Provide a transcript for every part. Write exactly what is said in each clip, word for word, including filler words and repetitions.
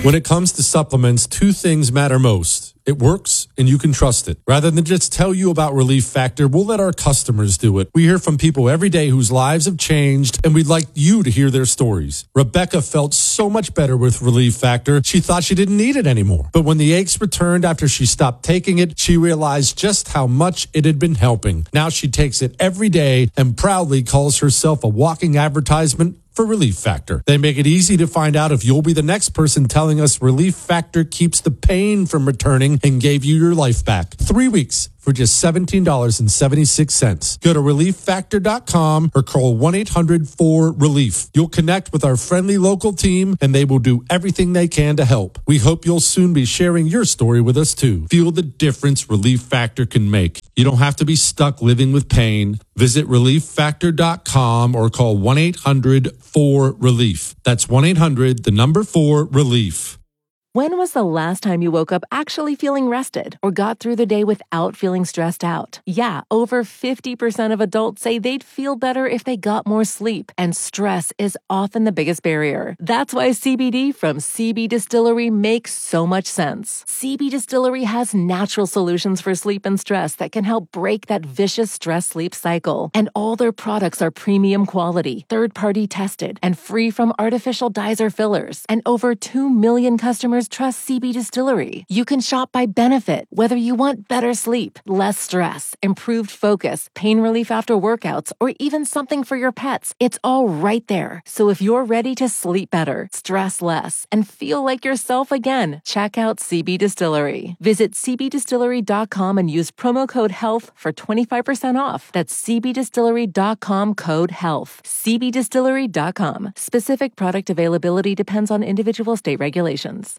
When it comes to supplements, two things matter most. It works, and you can trust it. Rather than just tell you about Relief Factor, we'll let our customers do it. We hear from people every day whose lives have changed, and we'd like you to hear their stories. Rebecca felt so much better with Relief Factor, she thought she didn't need it anymore. But when the aches returned after she stopped taking it, she realized just how much it had been helping. Now she takes it every day and proudly calls herself a walking advertisement for Relief Factor. They make it easy to find out if you'll be the next person telling us Relief Factor keeps the pain from returning and gave you your life back. Three weeks for just seventeen dollars and seventy-six cents. Go to relief factor dot com or call one eight hundred four relief. You'll connect with our friendly local team and they will do everything they can to help. We hope you'll soon be sharing your story with us too. Feel the difference Relief Factor can make. You don't have to be stuck living with pain. Visit relief factor dot com or call one eight hundred four relief. That's one eight hundred, the number four, relief. When was the last time you woke up actually feeling rested or got through the day without feeling stressed out? Yeah, over fifty percent of adults say they'd feel better if they got more sleep, and stress is often the biggest barrier. That's why C B D from C B Distillery makes so much sense. C B Distillery has natural solutions for sleep and stress that can help break that vicious stress-sleep cycle. And all their products are premium quality, third-party tested, and free from artificial dyes or fillers. And over two million customers trust C B Distillery. You can shop by benefit, whether you want better sleep, less stress, improved focus, pain relief after workouts, or even something for your pets. It's all right there. So if you're ready to sleep better, stress less, and feel like yourself again, check out C B Distillery. Visit c b distillery dot com and use promo code HEALTH for twenty-five percent off. That's c b distillery dot com code HEALTH. c b distillery dot com. Specific product availability depends on individual state regulations.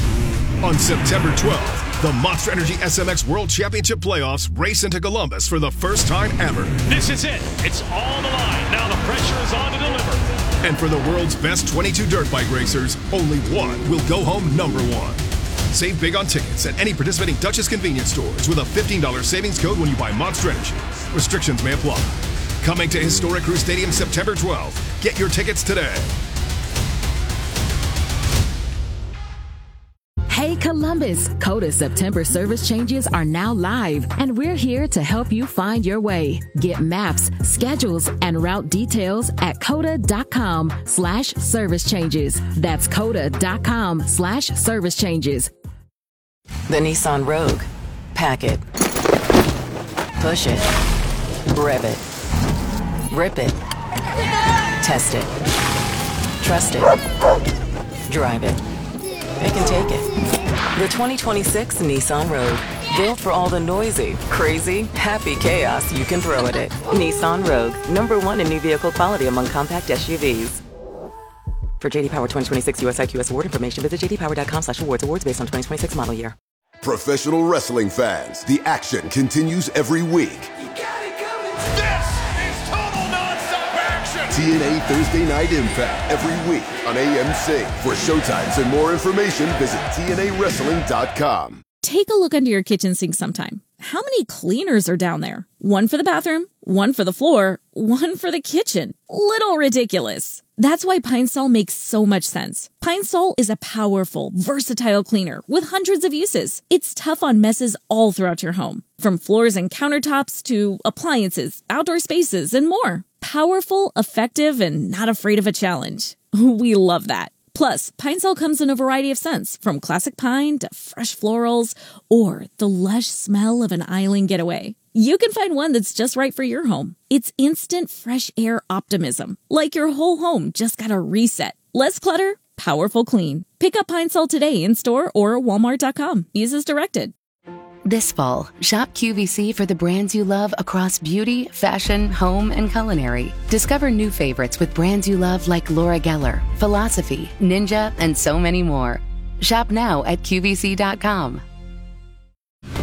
On September twelfth, the Monster Energy S M X World Championship Playoffs race into Columbus for the first time ever. This is it. It's all the line. Now the pressure is on to deliver. And for the world's best twenty-two dirt bike racers, only one will go home number one. Save big on tickets at any participating Duchess convenience stores with a fifteen dollars savings code when you buy Monster Energy. Restrictions may apply. Coming to Historic Crew Stadium September twelfth. Get your tickets today. Hey Columbus, COTA September service changes are now live, and we're here to help you find your way. Get maps, schedules, and route details at coda dot com slash service changes. That's coda dot com slash service changes. The Nissan Rogue. Pack it. Push it. Rev it. Rip it. Test it. Trust it. Drive it. It can take it. The twenty twenty-six Nissan Rogue. Built for all the noisy, crazy, happy chaos you can throw at it. Nissan Rogue. Number one in new vehicle quality among compact S U Vs. For J D Power twenty twenty-six U S I Q S award information, visit j d power dot com slash awards. Awards based on twenty twenty-six model year. Professional wrestling fans, the action continues every week. You got it coming. This is total nonstop action. T N A Thursday Night Impact every week on A M C. For showtimes and more information, visit T N A wrestling dot com. Take a look under your kitchen sink sometime. How many cleaners are down there? One for the bathroom, one for the floor, one for the kitchen. Little ridiculous. That's why Pine Sol makes so much sense. Pine Sol is a powerful, versatile cleaner with hundreds of uses. It's tough on messes all throughout your home, from floors and countertops to appliances, outdoor spaces, and more. Powerful, effective, and not afraid of a challenge. We love that. Plus, Pine Sol comes in a variety of scents, from classic pine to fresh florals, or the lush smell of an island getaway. You can find one that's just right for your home. It's instant fresh air optimism, like your whole home just got a reset. Less clutter, powerful clean. Pick up Pine Sol today in store or walmart dot com. Use as directed. This fall, shop Q V C for the brands you love across beauty, fashion, home, and culinary. Discover new favorites with brands you love like Laura Geller, Philosophy, Ninja, and so many more. Shop now at Q V C dot com.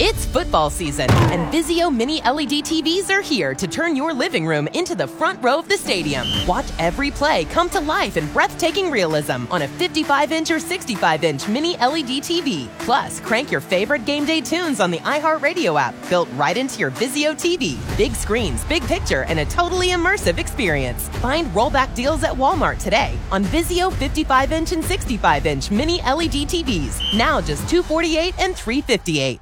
It's football season, and Vizio Mini L E D T Vs are here to turn your living room into the front row of the stadium. Watch every play come to life in breathtaking realism on a fifty-five inch or sixty-five inch Mini L E D T V. Plus, crank your favorite game day tunes on the iHeartRadio app, built right into your Vizio T V. Big screens, big picture, and a totally immersive experience. Find rollback deals at Walmart today on Vizio fifty-five inch and sixty-five inch Mini L E D T Vs. Now just two hundred forty-eight dollars and three hundred fifty-eight dollars.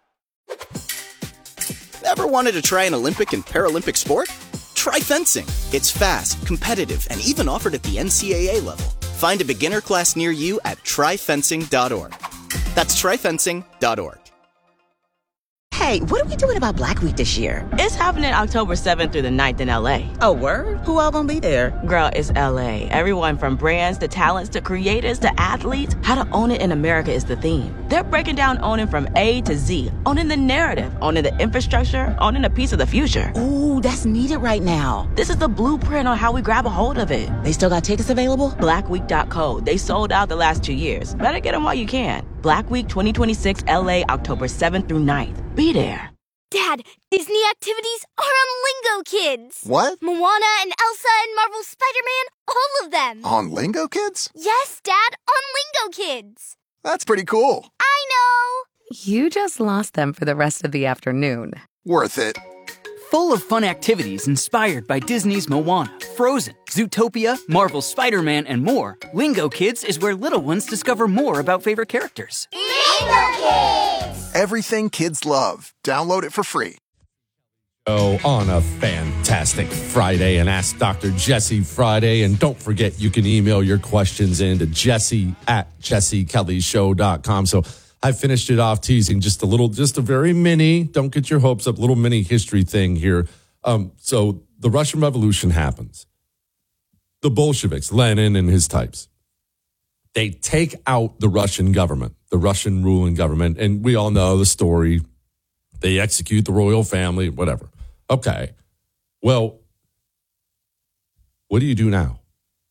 Ever wanted to try an Olympic and Paralympic sport? Try fencing. It's fast, competitive, and even offered at the N C A A level. Find a beginner class near you at try fencing dot org. That's try fencing dot org. Hey, what are we doing about Black Week this year? It's happening October seventh through the ninth in L A. Oh, word? Who all gonna be there? Girl, it's L A. Everyone from brands to talents to creators to athletes. How to own it in America is the theme. They're breaking down owning from A to Z. Owning the narrative, owning the infrastructure, owning a piece of the future. Ooh, that's needed right now. This is the blueprint on how we grab a hold of it. They still got tickets available? black week dot co. They sold out the last two years. Better get them while you can. Black Week twenty twenty-six L A, October seventh through ninth. Be there. Dad, Disney activities are on Lingo Kids. What? Moana and Elsa and Marvel's Spider-Man, all of them. On Lingo Kids? Yes, Dad, on Lingo Kids. That's pretty cool. I know. You just lost them for the rest of the afternoon. Worth it. Full of fun activities inspired by Disney's Moana, Frozen, Zootopia, Marvel's Spider-Man, and more, Lingo Kids is where little ones discover more about favorite characters. Lingo Kids! Everything kids love. Download it for free. Oh, on a fantastic Friday and Ask Doctor Jesse Friday. And don't forget, you can email your questions in to Jesse at jesse kelly show dot com. So I finished it off teasing just a little, just a very mini, don't get your hopes up, little mini history thing here. Um, so the Russian Revolution happens. The Bolsheviks, Lenin and his types, they take out the Russian government, the Russian ruling government. And we all know the story. They execute the royal family, whatever. Okay. Well, what do you do now?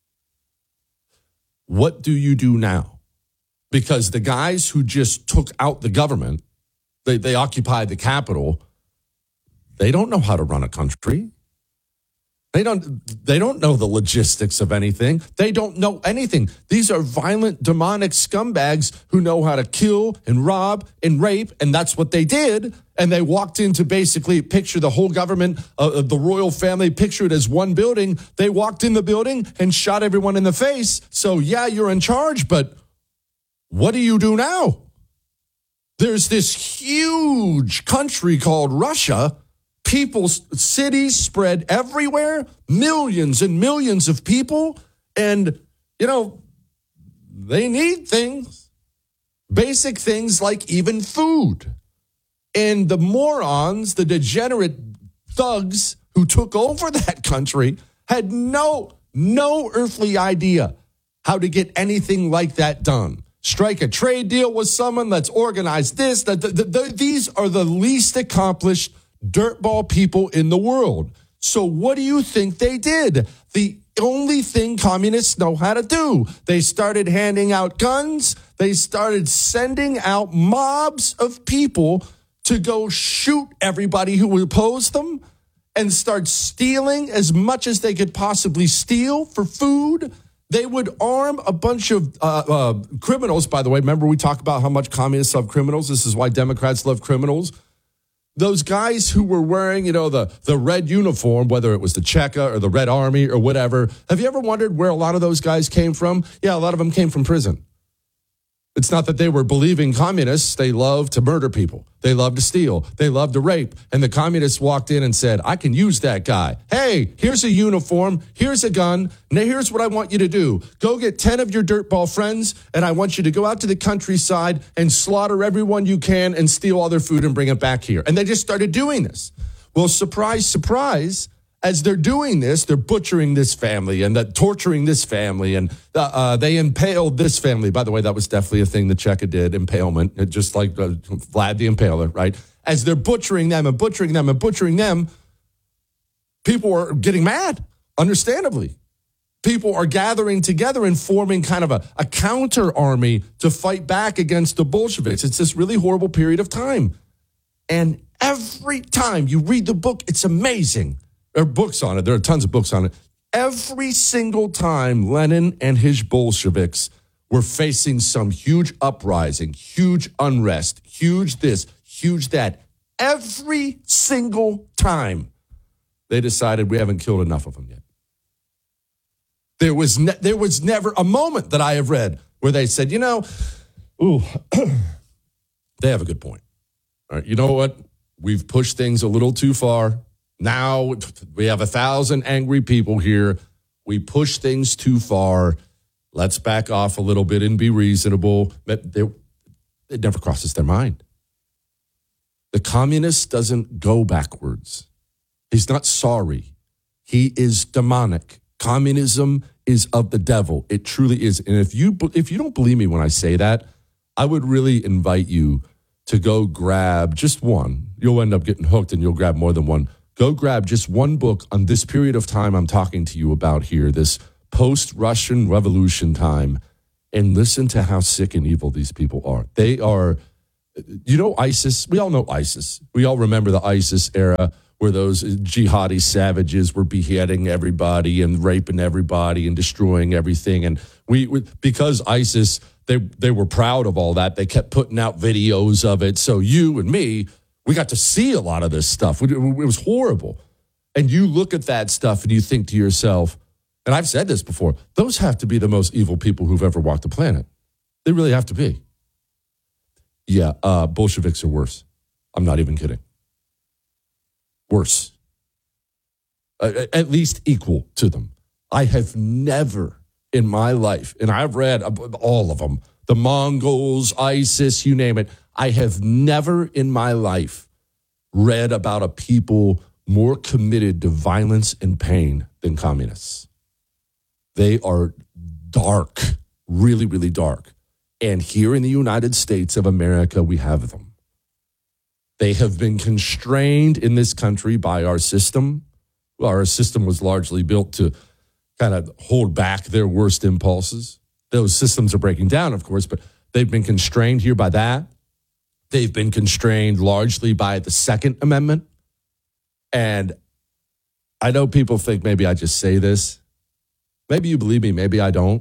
What do you do now? Because the guys who just took out the government, they, they occupied the capital, they don't know how to run a country. They don't, they don't know the logistics of anything. They don't know anything. These are violent, demonic scumbags who know how to kill and rob and rape, and that's what they did. And they walked in to basically picture the whole government, uh, the royal family, picture it as one building. They walked in the building and shot everyone in the face. So, yeah, you're in charge, but what do you do now? There's this huge country called Russia. People's cities spread everywhere, millions and millions of people. And, you know, they need things, basic things like even food. And the morons, the degenerate thugs who took over that country had no, no earthly idea how to get anything like that done. Strike a trade deal with someone, let's organize this. The, the, the, these are the least accomplished dirtball people in the world. So what do you think they did? The only thing communists know how to do. They started handing out guns. They started sending out mobs of people to go shoot everybody who opposed them and start stealing as much as they could possibly steal for food. They would arm a bunch of uh, uh, criminals, by the way. Remember we talk about how much communists love criminals? This is why Democrats love criminals. Those guys who were wearing, you know, the, the red uniform, whether it was the Cheka or the Red Army or whatever, have you ever wondered where a lot of those guys came from? Yeah, a lot of them came from prison. It's not that they were believing communists. They love to murder people. They love to steal. They love to rape. And the communists walked in and said, I can use that guy. Hey, here's a uniform. Here's a gun. Now here's what I want you to do. Go get ten of your dirtball friends, and I want you to go out to the countryside and slaughter everyone you can and steal all their food and bring it back here. And they just started doing this. Well, surprise, surprise. As they're doing this, they're butchering this family and uh, torturing this family, and uh, uh, they impaled this family. By the way, that was definitely a thing the Cheka did, impalement, just like uh, Vlad the Impaler, right? As they're butchering them and butchering them and butchering them, people are getting mad, understandably. People are gathering together and forming kind of a, a counter army to fight back against the Bolsheviks. It's this really horrible period of time. And every time you read the book, it's amazing. There are books on it. There are tons of books on it. Every single time Lenin and his Bolsheviks were facing some huge uprising, huge unrest, huge this, huge that, every single time they decided we haven't killed enough of them yet. There was ne- there was never a moment that I have read where they said, you know, ooh, they have a good point. All right, you know what? We've pushed things a little too far. Now we have a thousand angry people here. We push things too far. Let's back off a little bit and be reasonable. It never crosses their mind. The communist doesn't go backwards. He's not sorry. He is demonic. Communism is of the devil. It truly is. And if you if you don't believe me when I say that, I would really invite you to go grab just one. You'll end up getting hooked and you'll grab more than one. Go grab just one book on this period of time I'm talking to you about here, this post-Russian Revolution time, and listen to how sick and evil these people are. They are, you know, ISIS. We all know ISIS. We all remember the ISIS era where those jihadi savages were beheading everybody and raping everybody and destroying everything. And we, we because ISIS, they they were proud of all that. They kept putting out videos of it. So you and me, we got to see a lot of this stuff. It was horrible. And you look at that stuff and you think to yourself, and I've said this before, those have to be the most evil people who've ever walked the planet. They really have to be. Yeah, uh, Bolsheviks are worse. I'm not even kidding. Worse. Uh, at least equal to them. I have never in my life, and I've read all of them, the Mongols, ISIS, you name it, I have never in my life read about a people more committed to violence and pain than communists. They are dark, really, really dark. And here in the United States of America, we have them. They have been constrained in this country by our system. Well, our system was largely built to kind of hold back their worst impulses. Those systems are breaking down, of course, but they've been constrained here by that. They've been constrained largely by the Second Amendment. And I know people think maybe I just say this. Maybe you believe me, maybe I don't.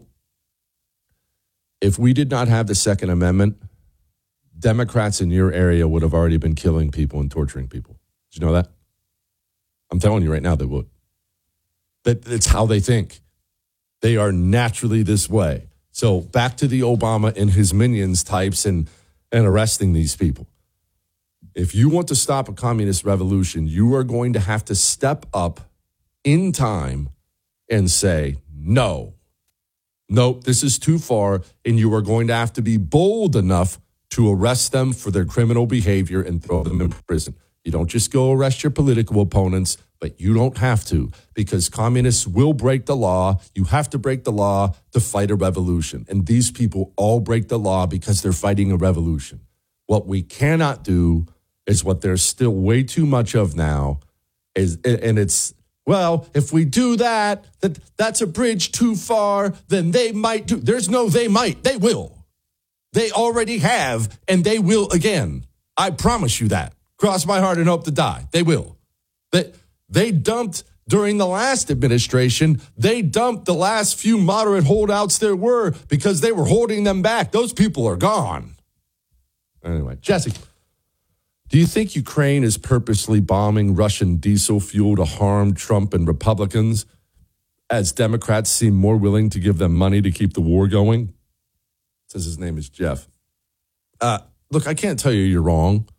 If we did not have the Second Amendment, Democrats in your area would have already been killing people and torturing people. Did you know that? I'm telling you right now they would. That it's how they think. They are naturally this way. So back to the Obama and his minions types and, and arresting these people. If you want to stop a communist revolution, you are going to have to step up in time and say, no, nope, this is too far, and you are going to have to be bold enough to arrest them for their criminal behavior and throw them in prison. You don't just go arrest your political opponents, but you don't have to, because communists will break the law. You have to break the law to fight a revolution. And these people all break the law because they're fighting a revolution. What we cannot do is what there's still way too much of now, is, and it's, well, if we do that, that, that's a bridge too far, then they might do. There's no they might. They will. They already have, and they will again. I promise you that. Cross my heart and hope to die. They will. They, they dumped, during the last administration, they dumped the last few moderate holdouts there were because they were holding them back. Those people are gone. Anyway, Jesse, do you think Ukraine is purposely bombing Russian diesel fuel to harm Trump and Republicans as Democrats seem more willing to give them money to keep the war going? It says his name is Jeff. Uh, look, I can't tell you you're wrong.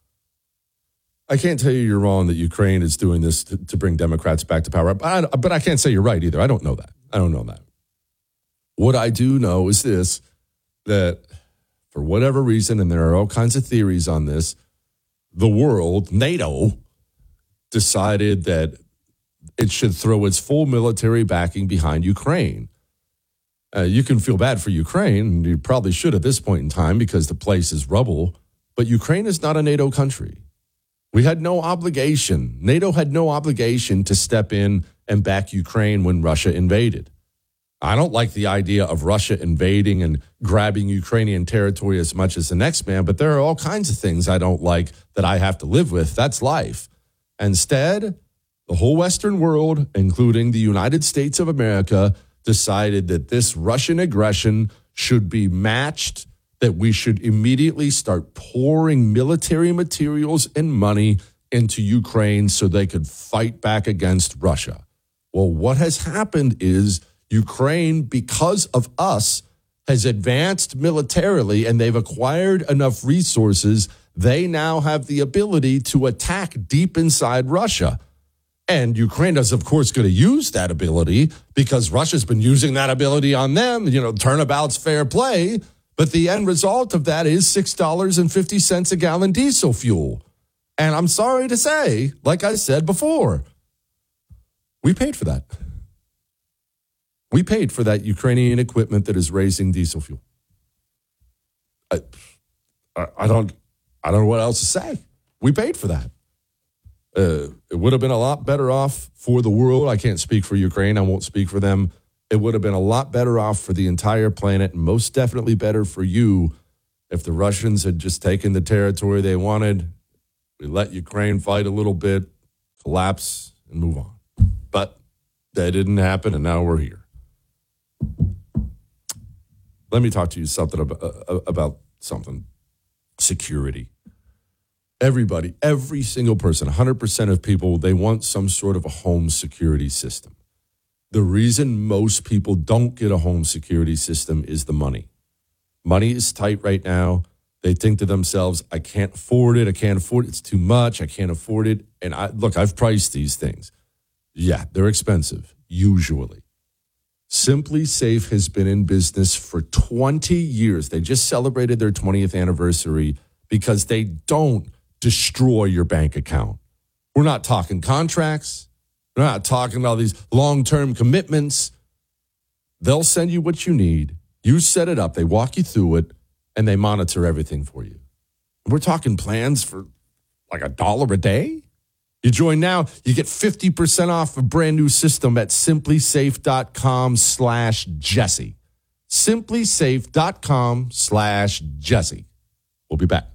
I can't tell you you're wrong that Ukraine is doing this to, to bring Democrats back to power. But I, but I can't say you're right either. I don't know that. I don't know that. What I do know is this, that for whatever reason, and there are all kinds of theories on this, the world, NATO, decided that it should throw its full military backing behind Ukraine. Uh, you can feel bad for Ukraine, and you probably should at this point in time because the place is rubble, but Ukraine is not a NATO country. We had no obligation. NATO had no obligation to step in and back Ukraine when Russia invaded. I don't like the idea of Russia invading and grabbing Ukrainian territory as much as the next man, but there are all kinds of things I don't like that I have to live with. That's life. Instead, the whole Western world, including the United States of America, decided that this Russian aggression should be matched, that we should immediately start pouring military materials and money into Ukraine so they could fight back against Russia. Well, what has happened is Ukraine, because of us, has advanced militarily and they've acquired enough resources. They now have the ability to attack deep inside Russia. And Ukraine is, of course, going to use that ability because Russia's been using that ability on them. You know, turnabout's fair play. But the end result of that is six dollars and fifty cents a gallon diesel fuel. And I'm sorry to say, like I said before, we paid for that. We paid for that Ukrainian equipment that is raising diesel fuel. I, I don't, I don't know what else to say. We paid for that. Uh, it would have been a lot better off for the world. I can't speak for Ukraine. I won't speak for them. It would have been a lot better off for the entire planet, and most definitely better for you if the Russians had just taken the territory they wanted. We let Ukraine fight a little bit, collapse, and move on. But that didn't happen, and now we're here. Let me talk to you something about, uh, about something. Security. Everybody, every single person, one hundred percent of people, they want some sort of a home security system. The reason most people don't get a home security system is the money. Money is tight right now. They think to themselves, I can't afford it. I can't afford it. It's too much. I can't afford it. And I look, I've priced these things. Yeah, they're expensive, usually. Simply Safe has been in business for twenty years. They just celebrated their twentieth anniversary because they don't destroy your bank account. We're not talking contracts. We're not talking about these long-term commitments. They'll send you what you need. You set it up. They walk you through it, and they monitor everything for you. We're talking plans for like a dollar a day. You join now, you get fifty percent off a brand new system at simplysafe.com slash Jesse. simplysafe.com slash Jesse. We'll be back.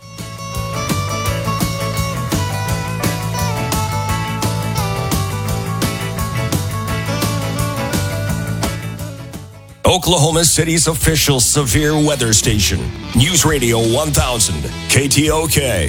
Oklahoma City's official severe weather station. News Radio one thousand, K T O K.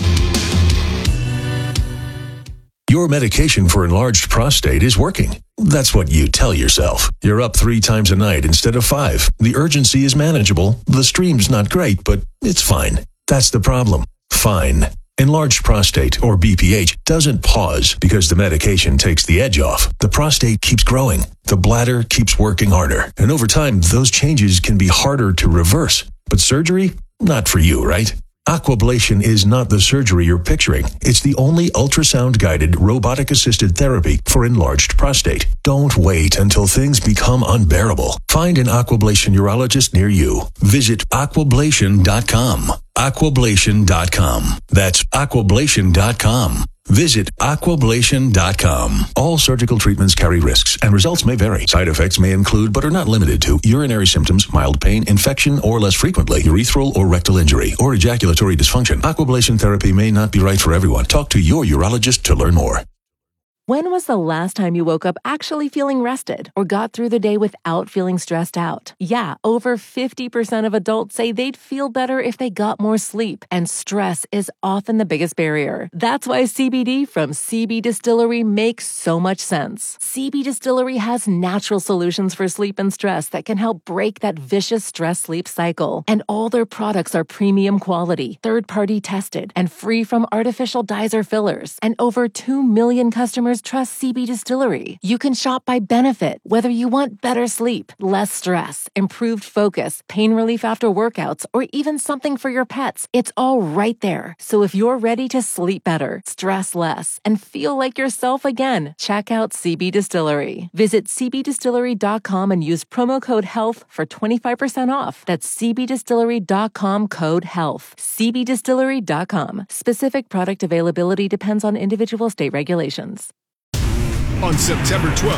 Your medication for enlarged prostate is working. That's what you tell yourself. You're up three times a night instead of five. The urgency is manageable. The stream's not great, but it's fine. That's the problem. Fine. Enlarged prostate, or B P H, doesn't pause because the medication takes the edge off. The prostate keeps growing. The bladder keeps working harder. And over time, those changes can be harder to reverse. But surgery? Not for you, right? Aquablation is not the surgery you're picturing. It's the only ultrasound-guided, robotic-assisted therapy for enlarged prostate. Don't wait until things become unbearable. Find an Aquablation urologist near you. Visit aquablation dot com. aquablation dot com. That's aquablation dot com. Visit aquablation dot com. All surgical treatments carry risks, and results may vary. Side effects may include, but are not limited to, urinary symptoms, mild pain, infection, or less frequently, urethral or rectal injury, or ejaculatory dysfunction. Aquablation therapy may not be right for everyone. Talk to your urologist to learn more. When was the last time you woke up actually feeling rested or got through the day without feeling stressed out? Yeah, over fifty percent of adults say they'd feel better if they got more sleep, and stress is often the biggest barrier. That's why C B D from C B Distillery makes so much sense. C B Distillery has natural solutions for sleep and stress that can help break that vicious stress-sleep cycle. And all their products are premium quality, third-party tested, and free from artificial dyes or fillers. And over two million customers trust C B Distillery. You can shop by benefit, whether you want better sleep, less stress, improved focus, pain relief after workouts, or even something for your pets. It's all right there. So if you're ready to sleep better, stress less, and feel like yourself again, check out C B Distillery. Visit c b distillery dot com and use promo code HEALTH for twenty-five percent off. That's c b distillery dot com code HEALTH. c b distillery dot com. Specific product availability depends on individual state regulations. On September twelfth,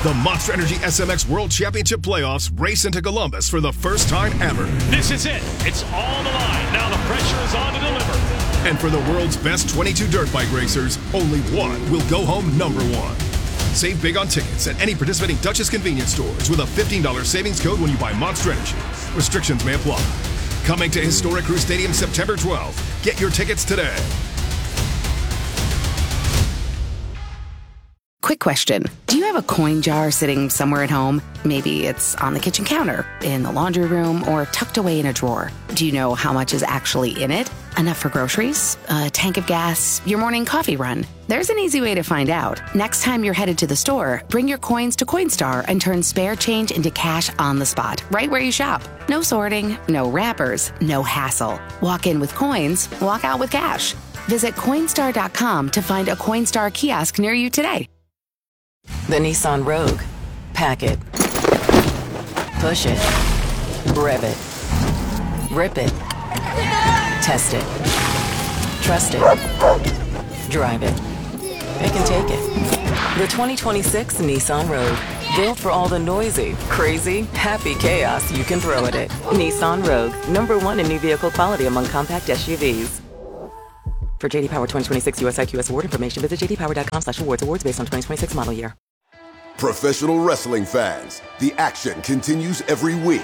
The Monster Energy S M X World Championship Playoffs race into Columbus for the first time ever. This is it. It's all the line. Now the pressure is on to deliver. And for the world's best twenty-two dirt bike racers, only one will go home number one. Save big on tickets at any participating Dutchess convenience stores with a fifteen dollars savings code when you buy Monster Energy. Restrictions may apply. Coming to Historic Crew Stadium September twelfth. Get your tickets today. Quick question. Do you have a coin jar sitting somewhere at home? Maybe it's on the kitchen counter, in the laundry room, or tucked away in a drawer. Do you know how much is actually in it? Enough for groceries? A tank of gas? Your morning coffee run? There's an easy way to find out. Next time you're headed to the store, bring your coins to Coinstar and turn spare change into cash on the spot, right where you shop. No sorting, no wrappers, no hassle. Walk in with coins, walk out with cash. Visit Coinstar dot com to find a Coinstar kiosk near you today. The Nissan Rogue. Pack it. Push it. Rev it. Rip it. Test it. Trust it. Drive it. It can take it. The twenty twenty-six Nissan Rogue. Built for all the noisy, crazy, happy chaos you can throw at it. Nissan Rogue. Number one in new vehicle quality among compact S U Vs. For J D Power twenty twenty-six U S I Q S award information, visit j d power dot com slash awards. Awards based on twenty twenty-six model year. Professional wrestling fans, the action continues every week.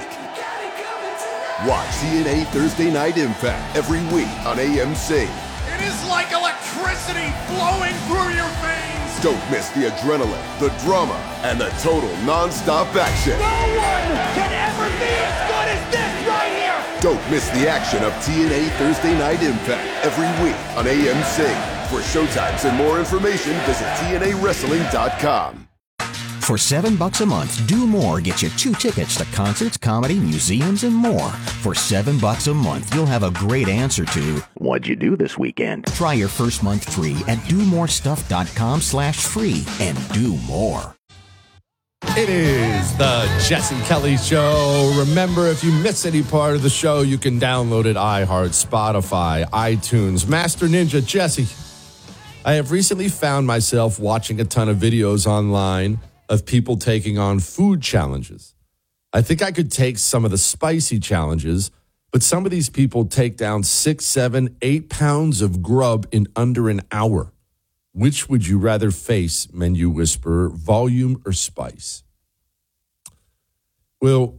Watch T N A Thursday Night Impact every week on A M C. It is like electricity flowing through your veins. Don't miss the adrenaline, the drama, and the total non-stop action. No one can ever be as good as this right here. Don't miss the action of T N A Thursday Night Impact every week on A M C. For showtimes and more information, visit T N A wrestling dot com. For seven bucks a month, Do More gets you two tickets to concerts, comedy, museums, and more. For seven bucks a month, you'll have a great answer to what'd you do this weekend? Try your first month free at do more stuff dot com slash free and do more. It is the Jesse Kelly Show. Remember, if you miss any part of the show, you can download it iHeart, Spotify, iTunes, Master Ninja. Jesse, I have recently found myself watching a ton of videos online of people taking on food challenges. I think I could take some of the spicy challenges, but some of these people take down six, seven, eight pounds of grub in under an hour. Which would you rather face, Menu Whisperer, volume or spice? Well,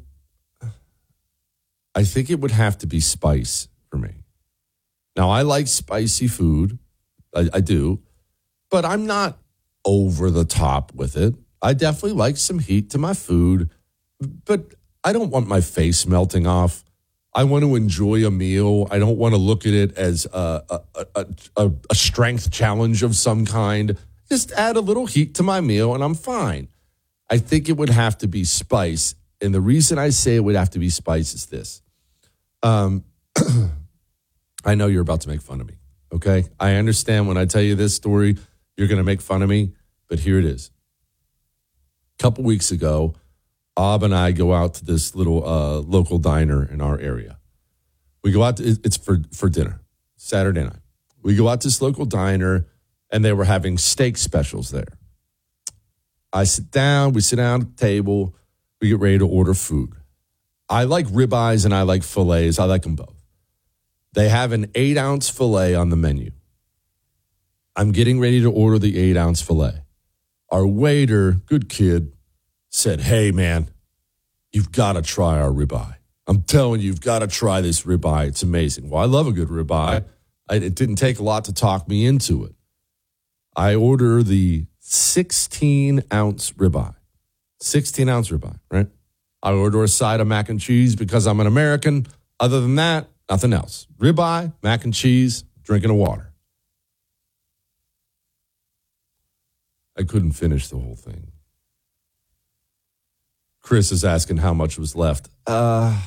I think it would have to be spice for me. Now, I like spicy food. I, I do. But I'm not over the top with it. I definitely like some heat to my food. But I don't want my face melting off. I want to enjoy a meal. I don't want to look at it as a, a, a, a, a strength challenge of some kind. Just add a little heat to my meal and I'm fine. I think it would have to be spice. And the reason I say it would have to be spice is this. Um, I know you're about to make fun of me, okay? I understand when I tell you this story, you're going to make fun of me, but here it is. A couple weeks ago, Ab and I go out to this little uh, local diner in our area. We go out, to, it's for, for dinner, Saturday night. We go out to this local diner, and they were having steak specials there. I sit down, we sit down at the table, we get ready to order food. I like ribeyes and I like fillets. I like them both. They have an eight-ounce fillet on the menu. I'm getting ready to order the eight-ounce fillet. Our waiter, good kid, said, hey, man, you've got to try our ribeye. I'm telling you, you've got to try this ribeye. It's amazing. Well, I love a good ribeye. I, it didn't take a lot to talk me into it. I order the sixteen-ounce ribeye. sixteen-ounce ribeye, right? I order a side of mac and cheese because I'm an American. Other than that, nothing else. Ribeye, mac and cheese, drinking of water. I couldn't finish the whole thing. Chris is asking how much was left. Uh,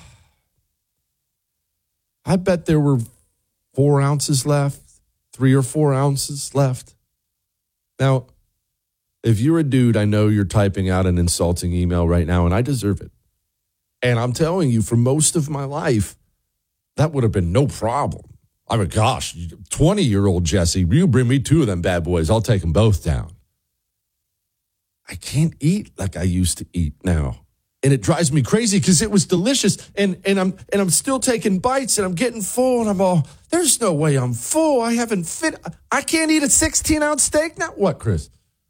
I bet there were four ounces left, three or four ounces left. Now, if you're a dude, I know you're typing out an insulting email right now, and I deserve it. And I'm telling you, for most of my life, that would have been no problem. I mean, gosh, twenty-year-old Jesse, you bring me two of them bad boys, I'll take them both down. I can't eat like I used to eat now. And it drives me crazy because it was delicious. And and I'm and I'm still taking bites and I'm getting full. And I'm all, there's no way I'm full. I haven't fit. I can't eat a sixteen ounce steak now. What, Chris?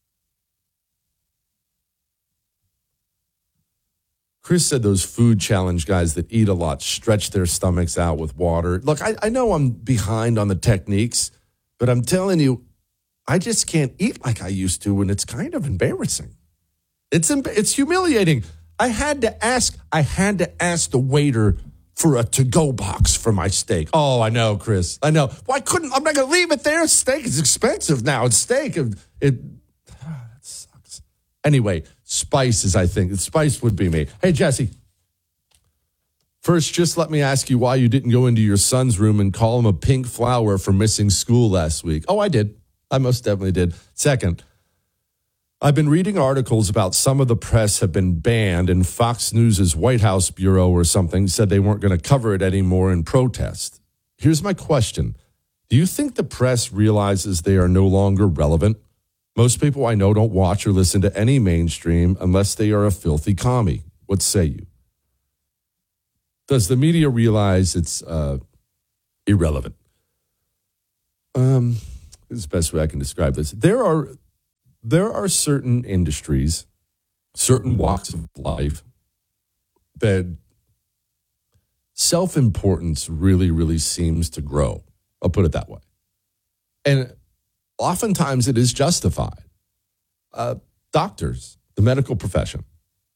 Chris said those food challenge guys that eat a lot stretch their stomachs out with water. Look, I, I know I'm behind on the techniques, but I'm telling you, I just can't eat like I used to, and it's kind of embarrassing. It's it's humiliating. I had to ask, I had to ask the waiter for a to-go box for my steak. Oh, I know, Chris. I know. Why couldn't, I'm not going to leave it there. Steak is expensive now. It's steak. It, it, ah, that sucks. Anyway, spices, I think. Spice would be me. Hey, Jesse. First, just let me ask you why you didn't go into your son's room and call him a pink flower for missing school last week. Oh, I did. I most definitely did. Second, I've been reading articles about some of the press have been banned, and Fox News' White House Bureau or something said they weren't going to cover it anymore in protest. Here's my question. Do you think the press realizes they are no longer relevant? Most people I know don't watch or listen to any mainstream unless they are a filthy commie. What say you? Does the media realize it's uh, irrelevant? Um, this is the best way I can describe this. There are... There are certain industries, certain walks of life that self-importance really, really seems to grow. I'll put it that way. And oftentimes it is justified. Uh, doctors, the medical profession.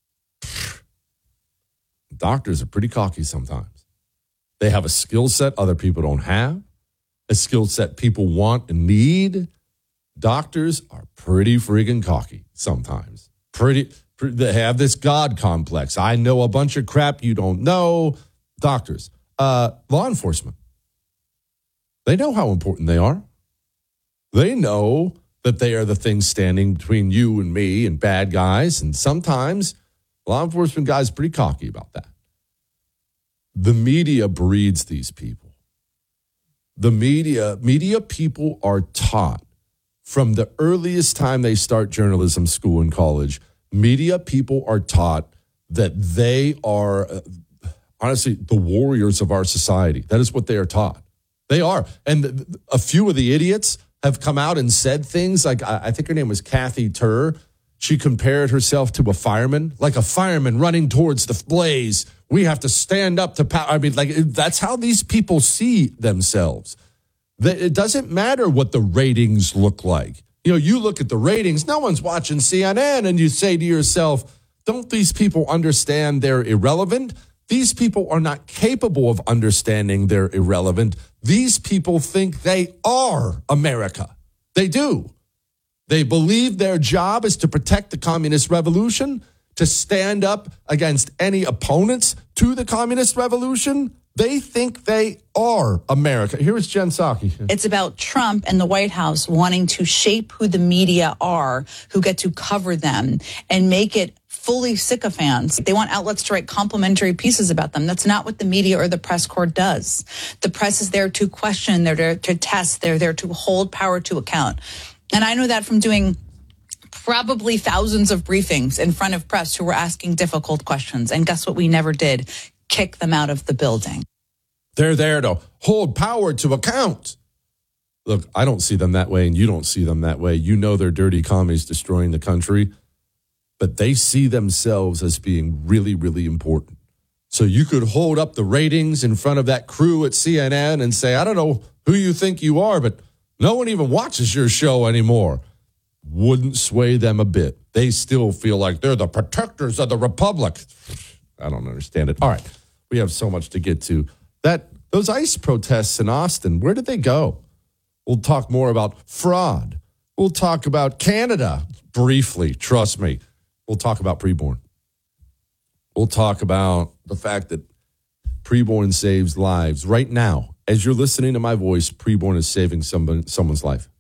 Doctors are pretty cocky sometimes. They have a skill set other people don't have, a skill set people want and need. Doctors are pretty friggin' cocky sometimes. Pretty, pretty, they have this God complex. I know a bunch of crap you don't know. Doctors, uh, law enforcement, they know how important they are. They know that they are the thing standing between you and me and bad guys. And sometimes law enforcement guys are pretty cocky about that. The media breeds these people. The media, media people are taught from the earliest time they start journalism school in college, media people are taught that they are, uh, honestly, the warriors of our society. That is what they are taught. They are. And th- a few of the idiots have come out and said things like, I, I think her name was Kathy Turr. She compared herself to a fireman, like a fireman running towards the blaze. We have to stand up to power. I mean, like, that's how these people see themselves. It doesn't matter what the ratings look like. You know, you look at the ratings, no one's watching C N N, and you say to yourself, don't these people understand they're irrelevant? These people are not capable of understanding they're irrelevant. These people think they are America. They do. They believe their job is to protect the communist revolution, to stand up against any opponents to the communist revolution. They think they are America. Here is Jen Psaki. It's about Trump and the White House wanting to shape who the media are, who get to cover them, and make it fully sycophants. They want outlets to write complimentary pieces about them. That's not what the media or the press corps does. The press is there to question, they're there to test, they're there to hold power to account. And I know that from doing probably thousands of briefings in front of press who were asking difficult questions. And guess what we never did? Kick them out of the building. They're there to hold power to account. Look, I don't see them that way, and you don't see them that way. You know they're dirty commies destroying the country, but they see themselves as being really, really important. So you could hold up the ratings in front of that crew at C N N and say, I don't know who you think you are, but no one even watches your show anymore. Wouldn't sway them a bit. They still feel like they're the protectors of the republic. I don't understand it. All right. We have so much to get to. That those ICE protests in Austin, where did they go? We'll talk more about fraud. We'll talk about Canada briefly. Trust me. We'll talk about preborn. We'll talk about the fact that preborn saves lives. Right now, as you're listening to my voice, preborn is saving somebody, someone's life.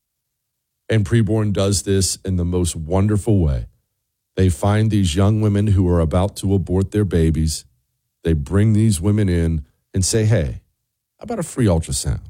And preborn does this in the most wonderful way. They find these young women who are about to abort their babies. They bring these women in and say, hey, how about a free ultrasound?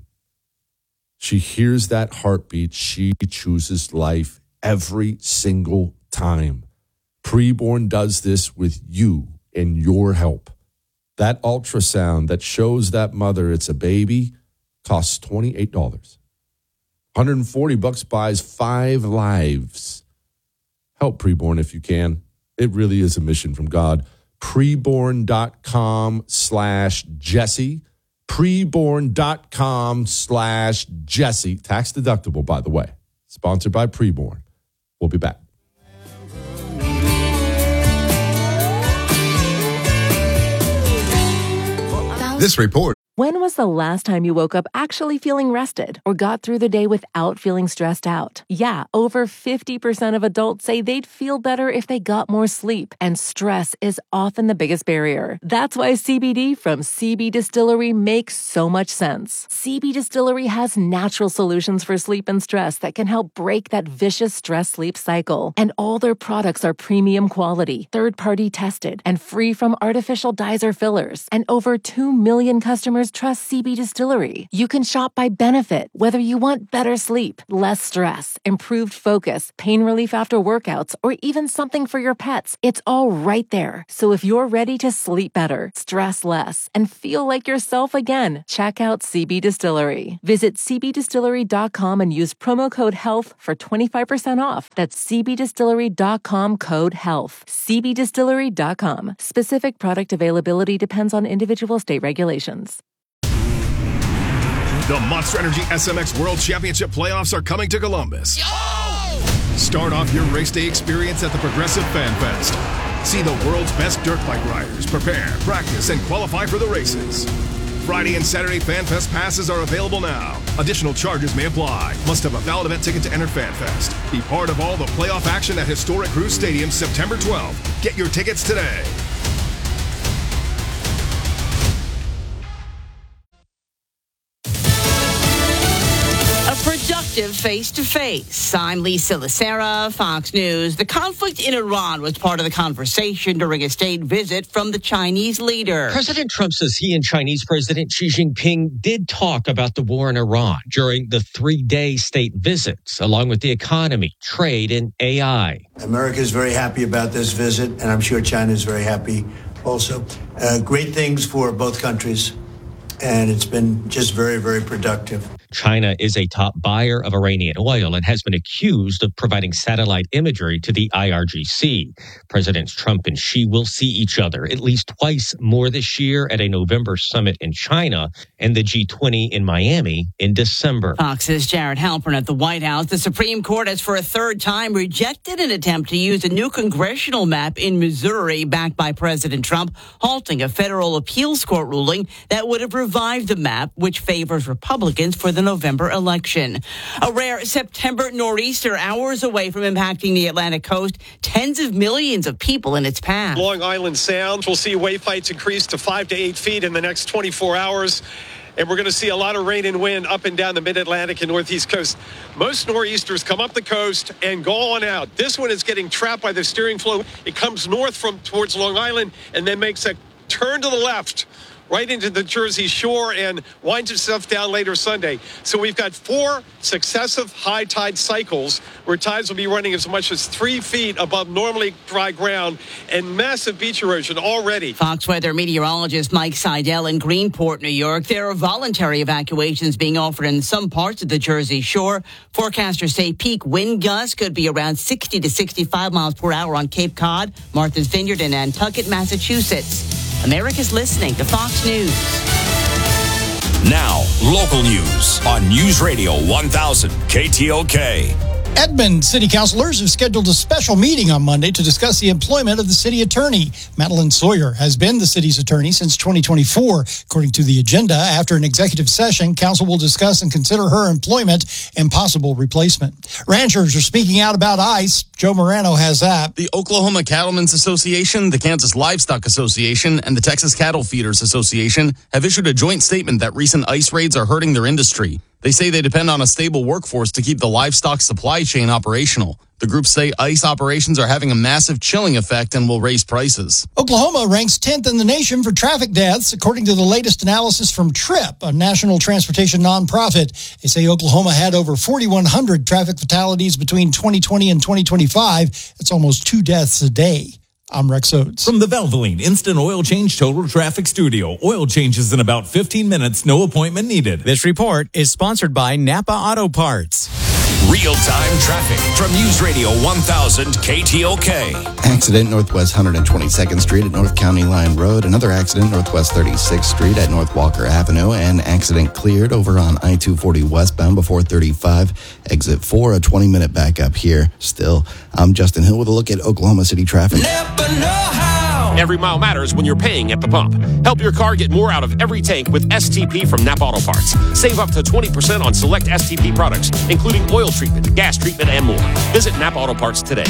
She hears that heartbeat. She chooses life every single time. time. Preborn does this with you and your help. That ultrasound that shows that mother it's a baby costs twenty-eight dollars. one hundred forty bucks buys five lives. Help Preborn if you can. It really is a mission from God. Preborn.com slash Jesse. Preborn.com slash Jesse. Tax deductible, by the way. Sponsored by Preborn. We'll be back. This report. When was the last time you woke up actually feeling rested or got through the day without feeling stressed out? Yeah, over fifty percent of adults say they'd feel better if they got more sleep, and stress is often the biggest barrier. That's why C B D from C B Distillery makes so much sense. C B Distillery has natural solutions for sleep and stress that can help break that vicious stress-sleep cycle. And all their products are premium quality, third-party tested, and free from artificial dyes or fillers. And over two million customers trust C B Distillery. You can shop by benefit, whether you want better sleep, less stress, improved focus, pain relief after workouts, or even something for your pets. It's all right there. So if you're ready to sleep better, stress less, and feel like yourself again, check out C B Distillery. Visit c b distillery dot com and use promo code HEALTH for twenty-five percent off. That's c b distillery dot com code HEALTH. c b distillery dot com. Specific product availability depends on individual state regulations. The Monster Energy S M X World Championship playoffs are coming to Columbus. Yo! Start off your race day experience at the Progressive Fan Fest. See the world's best dirt bike riders prepare, practice, and qualify for the races. Friday and Saturday Fan Fest passes are available now. Additional charges may apply. Must have a valid event ticket to enter Fan Fest. Be part of all the playoff action at Historic Cruise Stadium September twelfth. Get your tickets today. Productive face-to-face. I'm Lisa Lacera, Fox News. The conflict in Iran was part of the conversation during a state visit from the Chinese leader. President Trump says he and Chinese President Xi Jinping did talk about the war in Iran during the three-day state visits, along with the economy, trade, and A I. America is very happy about this visit, and I'm sure China is very happy also. Uh, great things for both countries, and it's been just very, very productive. China is a top buyer of Iranian oil and has been accused of providing satellite imagery to the I R G C. Presidents Trump and Xi will see each other at least twice more this year at a November summit in China and the G twenty in Miami in December. Fox's Jared Halpern at the White House. The Supreme Court has for a third time rejected an attempt to use a new congressional map in Missouri backed by President Trump, halting a federal appeals court ruling that would have revived the map, which favors Republicans for the November election. A rare September nor'easter hours away from impacting the Atlantic coast, tens of millions of people in its path. Long Island Sound will see wave heights increase to five to eight feet in the next twenty-four hours. And we're going to see a lot of rain and wind up and down the mid-Atlantic and northeast coast. Most nor'easters come up the coast and go on out. This one is getting trapped by the steering flow. It comes north from towards Long Island and then makes a turn to the left right into the Jersey Shore and winds itself down later Sunday. So we've got four successive high tide cycles where tides will be running as much as three feet above normally dry ground and massive beach erosion already. Fox weather meteorologist Mike Seidel in Greenport, New York. There are voluntary evacuations being offered in some parts of the Jersey Shore. Forecasters say peak wind gusts could be around sixty to sixty-five miles per hour on Cape Cod, Martha's Vineyard, and Nantucket, Massachusetts. America's listening to Fox News. Now, local news on News Radio one thousand K T O K. Edmond city councilors have scheduled a special meeting on Monday to discuss the employment of the city attorney. Madeline Sawyer has been the city's attorney since twenty twenty-four. According to the agenda, after an executive session, council will discuss and consider her employment and possible replacement. Ranchers are speaking out about ICE. Joe Morano has that. The Oklahoma Cattlemen's Association, the Kansas Livestock Association, and the Texas Cattle Feeders Association have issued a joint statement that recent ICE raids are hurting their industry. They say they depend on a stable workforce to keep the livestock supply chain operational. The groups say ICE operations are having a massive chilling effect and will raise prices. Oklahoma ranks tenth in the nation for traffic deaths, according to the latest analysis from TRIP, a national transportation nonprofit. They say Oklahoma had over forty-one hundred traffic fatalities between twenty twenty and twenty twenty-five. That's almost two deaths a day. I'm Rex Oates. From the Valvoline Instant Oil Change Total Traffic Studio. Oil changes in about fifteen minutes, no appointment needed. This report is sponsored by Napa Auto Parts. Real-time traffic from News Radio one thousand K T O K. Accident Northwest one hundred twenty-second Street at North County Line Road. Another accident Northwest thirty-sixth Street at North Walker Avenue. And accident cleared over on I two forty westbound before thirty-five. Exit four, a twenty-minute backup here. Still, I'm Justin Hill with a look at Oklahoma City traffic. Every mile matters when you're paying at the pump. Help your car get more out of every tank with S T P from Napa Auto Parts. Save up to twenty percent on select S T P products, including oil treatment, gas treatment, and more. Visit Napa Auto Parts today.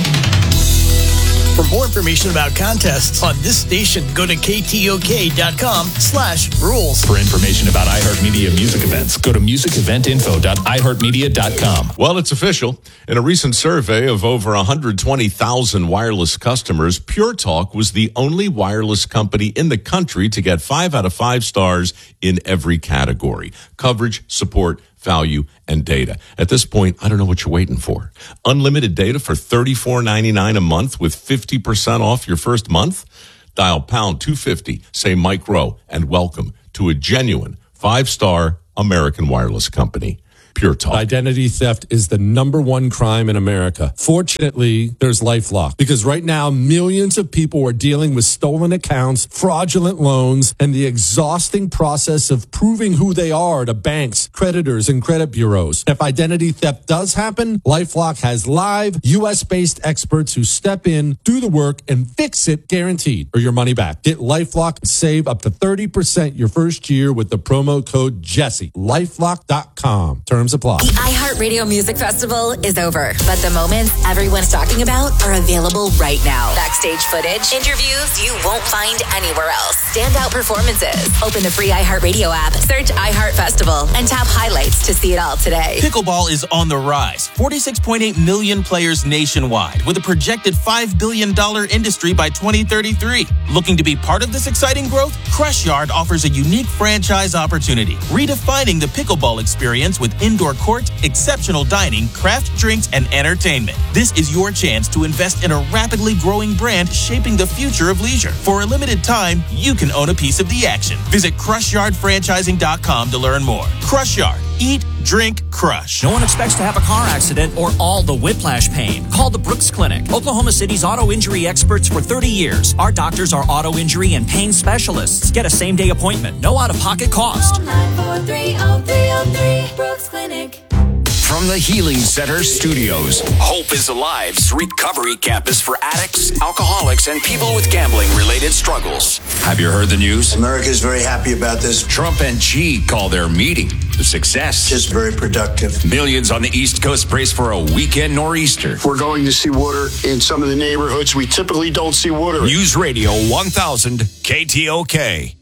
For more information about contests on this station, go to ktok.com slash rules. For information about iHeartMedia music events, go to music event info dot i heart media dot com. Well, it's official. In a recent survey of over one hundred twenty thousand wireless customers, Pure Talk was the only wireless company in the country to get five out of five stars in every category: coverage, support, value, and data. At this point, I don't know what you're waiting for. Unlimited data for thirty-four ninety-nine a month with fifty percent off your first month? Dial pound two fifty, say Mike Rowe, and welcome to a genuine five-star American wireless company. Pure Talk. Identity theft is the number one crime in America. Fortunately, there's LifeLock, because right now millions of people are dealing with stolen accounts, fraudulent loans, and the exhausting process of proving who they are to banks, creditors, and credit bureaus. If identity theft does happen, LifeLock has live U S-based experts who step in, do the work, and fix it guaranteed, or your money back. Get LifeLock and save up to thirty percent your first year with the promo code Jesse. LifeLock dot com. Terms apply. The iHeartRadio Music Festival is over, but the moments everyone's talking about are available right now. Backstage footage, interviews you won't find anywhere else, standout performances. Open the free iHeartRadio app, search iHeart Festival, and tap highlights to see it all today. Pickleball is on the rise. forty-six point eight million players nationwide, with a projected five billion dollars industry by twenty thirty-three. Looking to be part of this exciting growth? Crush Yard offers a unique franchise opportunity, redefining the pickleball experience with indoor court, exceptional dining, craft drinks, and entertainment. This is your chance to invest in a rapidly growing brand shaping the future of leisure. For a limited time, you can own a piece of the action. Visit crush yard franchising dot com to learn more. Crush Yard. Eat, drink, crush. No one expects to have a car accident or all the whiplash pain. Call the Brooks Clinic, Oklahoma City's auto injury experts for thirty years. Our doctors are auto injury and pain specialists. Get a same-day appointment. No out-of-pocket cost. Call nine four three, oh three oh three, Brooks Clinic. From the Healing Center Studios, Hope is Alive's recovery campus for addicts, alcoholics, and people with gambling-related struggles. Have you heard the news? America's very happy about this. Trump and Xi call their meeting a success. Just very productive. Millions on the East Coast brace for a weekend nor'easter. We're going to see water in some of the neighborhoods we typically don't see water in. News Radio one thousand K T O K.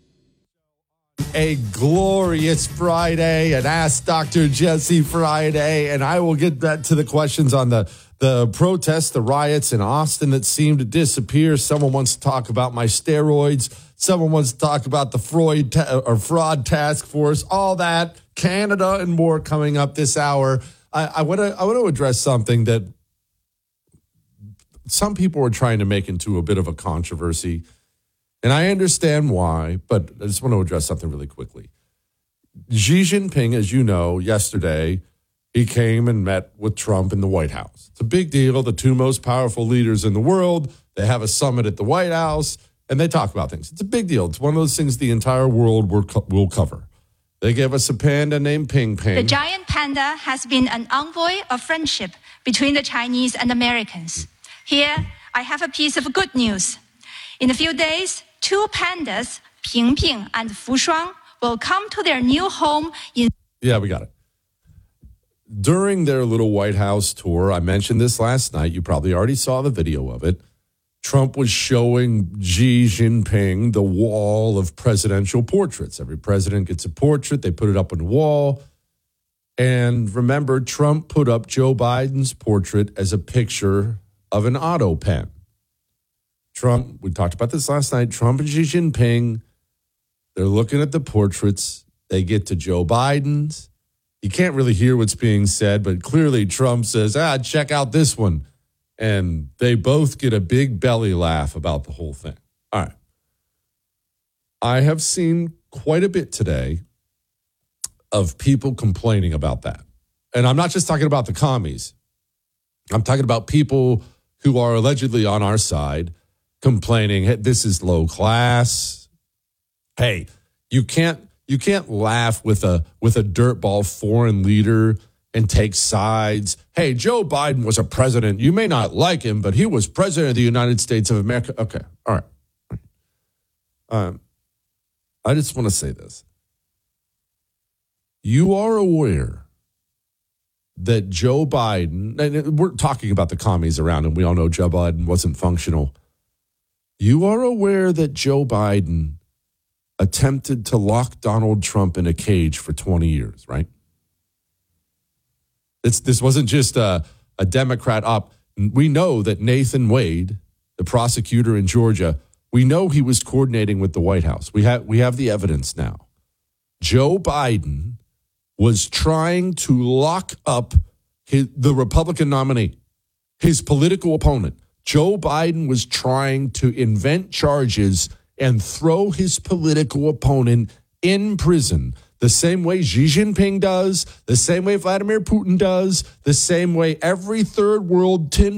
A glorious Friday, an Ask Doctor Jesse Friday, and I will get back to the questions on the, the protests, the riots in Austin that seem to disappear. Someone wants to talk about my steroids. Someone wants to talk about the Freud ta- or fraud task force, all that, Canada and more coming up this hour. I, I want to I want to address something that some people are trying to make into a bit of a controversy. And I understand why, but I just want to address something really quickly. Xi Jinping, as you know, yesterday, he came and met with Trump in the White House. It's a big deal. The two most powerful leaders in the world, they have a summit at the White House, and they talk about things. It's a big deal. It's one of those things the entire world will cover. They gave us a panda named Ping Ping. The giant panda has been an envoy of friendship between the Chinese and Americans. Here, I have a piece of good news. In a few days, two pandas, Ping Ping and Fu Shuang, will come to their new home in... Yeah, we got it. During their little White House tour, I mentioned this last night. You probably already saw the video of it. Trump was showing Xi Jinping the wall of presidential portraits. Every president gets a portrait. They put it up on the wall. And remember, Trump put up Joe Biden's portrait as a picture of an auto pen. Trump, we talked about this last night, Trump and Xi Jinping, they're looking at the portraits. They get to Joe Biden's. You can't really hear what's being said, but clearly Trump says, ah, check out this one. And they both get a big belly laugh about the whole thing. All right. I have seen quite a bit today of people complaining about that. And I'm not just talking about the commies. I'm talking about people who are allegedly on our side complaining, hey, this is low class. Hey, you can't you can't laugh with a with a dirtball foreign leader and take sides. Hey, Joe Biden was a president. You may not like him, but he was president of the United States of America. Okay, all right. All right. Um, I just want to say this. You are aware that Joe Biden, and we're talking about the commies around, and we all know Joe Biden wasn't functional. You are aware that Joe Biden attempted to lock Donald Trump in a cage for twenty years, right? It's, this wasn't just a, a Democrat up. We know that Nathan Wade, the prosecutor in Georgia, we know he was coordinating with the White House. We have, we have the evidence now. Joe Biden was trying to lock up his, the Republican nominee, his political opponent. Joe Biden was trying to invent charges and throw his political opponent in prison the same way Xi Jinping does, the same way Vladimir Putin does, the same way every third world tin